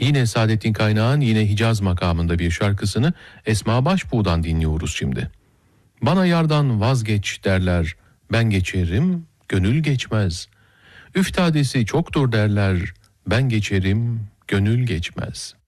Yine Saadettin Kaynağ'ın yine Hicaz makamında bir şarkısını Esma Başbuğ'dan dinliyoruz şimdi. Bana yardan vazgeç derler, ben geçerim, gönül geçmez. Üftadesi çoktur derler, ben geçerim, gönül geçmez.